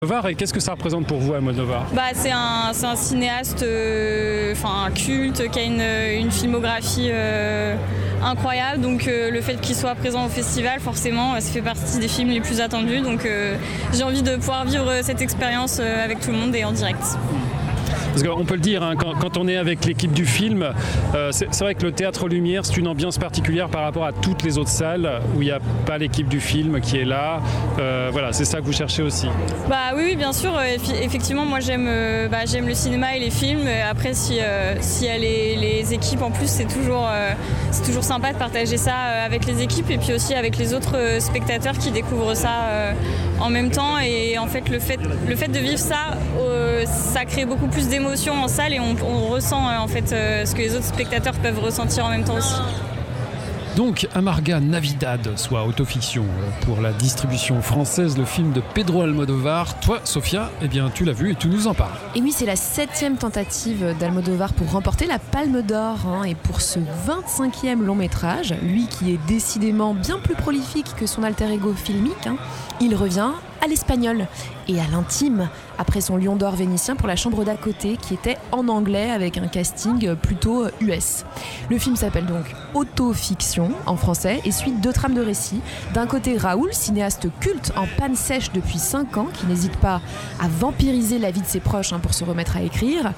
Almodovar, et qu'est-ce que ça représente pour vous, Almodovar ? C'est un cinéaste culte qui a une filmographie incroyable, donc le fait qu'il soit présent au festival, forcément, ça fait partie des films les plus attendus, donc j'ai envie de pouvoir vivre cette expérience avec tout le monde et en direct. Parce qu'on peut le dire, hein, quand on est avec l'équipe du film, c'est vrai que le Théâtre Lumière, c'est une ambiance particulière par rapport à toutes les autres salles où il n'y a pas l'équipe du film qui est là. Voilà, c'est ça que vous cherchez aussi. Oui, bien sûr. Effectivement, moi j'aime le cinéma et les films. Après, s'il y a les équipes en plus, c'est toujours sympa de partager ça avec les équipes et puis aussi avec les autres spectateurs qui découvrent ça en même temps. Et en fait, le fait de vivre ça, ça crée beaucoup plus d'émotions en salle et on ressent ce que les autres spectateurs peuvent ressentir en même temps aussi. Donc, Amarga Navidad, soit autofiction pour la distribution française, le film de Pedro Almodovar. Toi, Sophia, tu l'as vu et tu nous en parles. Et oui, c'est la 7e tentative d'Almodovar pour remporter la Palme d'Or. Et pour ce 25e long métrage, lui qui est décidément bien plus prolifique que son alter ego filmique, il revient à l'espagnol et à l'intime après son Lion d'Or vénitien pour La Chambre d'à côté qui était en anglais avec un casting plutôt US. Le film s'appelle donc Autofiction en français et suit 2 trames de récit. D'un côté, Raoul, cinéaste culte en panne sèche depuis 5 ans qui n'hésite pas à vampiriser la vie de ses proches pour se remettre à écrire.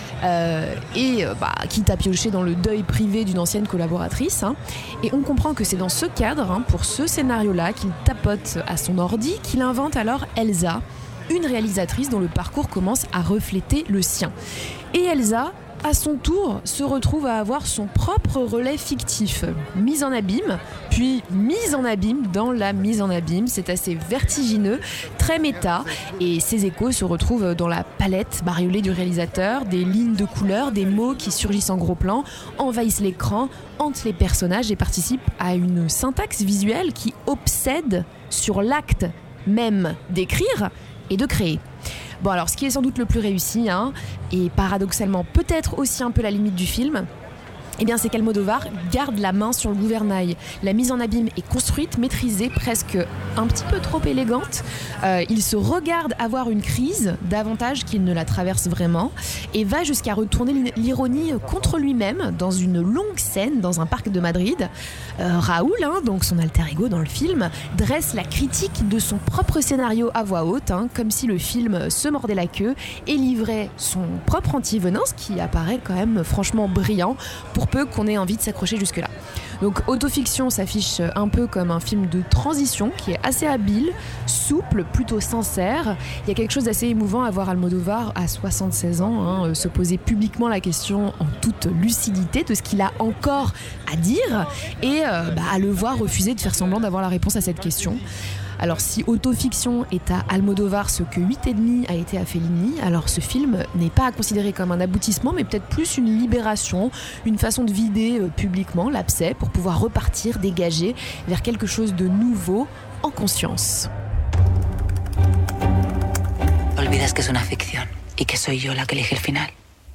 Quitte à piocher dans le deuil privé d'une ancienne collaboratrice. Et on comprend que c'est dans ce cadre, pour ce scénario-là, qu'il tapote à son ordi, qu'il invente alors Elsa, une réalisatrice dont le parcours commence à refléter le sien. Et Elsa, à son tour, se retrouve à avoir son propre relais fictif, mise en abîme, puis mise en abîme dans la mise en abîme. C'est assez vertigineux, très méta, et ces échos se retrouvent dans la palette bariolée du réalisateur, des lignes de couleurs, des mots qui surgissent en gros plan, envahissent l'écran, hantent les personnages et participent à une syntaxe visuelle qui obsède sur l'acte même d'écrire et de créer. Bon, alors ce qui est sans doute le plus réussi, et paradoxalement peut-être aussi un peu la limite du film, c'est qu'Almodovar garde la main sur le gouvernail. La mise en abîme est construite, maîtrisée, presque un petit peu trop élégante. Il se regarde avoir une crise davantage qu'il ne la traverse vraiment et va jusqu'à retourner l'ironie contre lui-même dans une longue scène dans un parc de Madrid. Raoul, donc son alter ego dans le film, dresse la critique de son propre scénario à voix haute, comme si le film se mordait la queue et livrait son propre anti-venin, ce qui apparaît quand même franchement brillant pour peu qu'on ait envie de s'accrocher jusque-là. Donc Autofiction s'affiche un peu comme un film de transition qui est assez habile, souple, plutôt sincère. Il y a quelque chose d'assez émouvant à voir Almodovar à 76 ans se poser publiquement la question en toute lucidité de ce qu'il a encore à dire et à le voir refuser de faire semblant d'avoir la réponse à cette question. Alors si Autofiction est à Almodovar ce que 8,5 a été à Fellini, alors ce film n'est pas à considérer comme un aboutissement, mais peut-être plus une libération, une façon de vider publiquement l'abcès pour pouvoir repartir, dégager vers quelque chose de nouveau en conscience. Olvidas que es una ficción y que soy yo la que elige el final.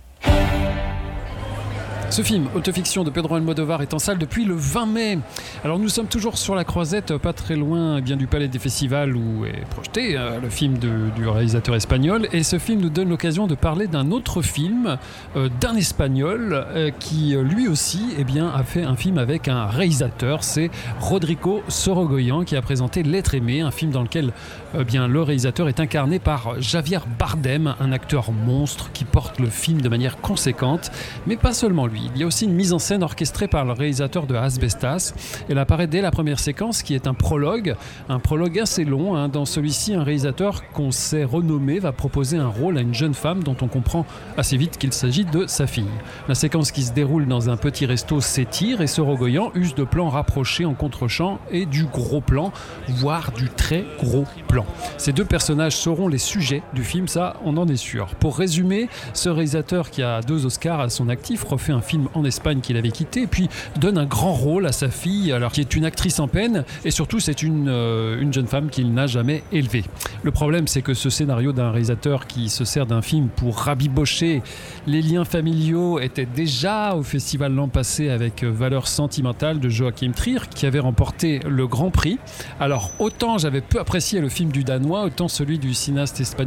Ce film, Autofiction de Pedro Almodovar, est en salle depuis le 20 mai. Alors nous sommes toujours sur la Croisette, pas très loin du Palais des Festivals où est projeté le film du réalisateur espagnol. Et ce film nous donne l'occasion de parler d'un autre film, d'un Espagnol qui lui aussi a fait un film avec un réalisateur. C'est Rodrigo Sorogoyen qui a présenté L'être aimé, un film dans lequel le réalisateur est incarné par Javier Bardem, un acteur monstre qui porte le film de manière conséquente, mais pas seulement lui. Il y a aussi une mise en scène orchestrée par le réalisateur de Asbestas. Elle apparaît dès la première séquence qui est un prologue assez long. Dans celui-ci, un réalisateur qu'on sait renommé va proposer un rôle à une jeune femme dont on comprend assez vite qu'il s'agit de sa fille. La séquence qui se déroule dans un petit resto s'étire et Sorogoyen use de plans rapprochés en contre-champ et du gros plan, voire du très gros plan. Ces 2 personnages seront les sujets du film, ça on en est sûr. Pour résumer, ce réalisateur qui a 2 Oscars à son actif refait un film en Espagne qu'il avait quitté, et puis donne un grand rôle à sa fille, alors qui est une actrice en peine, et surtout c'est une jeune femme qu'il n'a jamais élevée. Le problème, c'est que ce scénario d'un réalisateur qui se sert d'un film pour rabibocher les liens familiaux était déjà au festival l'an passé avec Valeurs sentimentales de Joachim Trier, qui avait remporté le Grand Prix. Alors autant j'avais peu apprécié le film du Danois, autant celui du cinéaste espagnol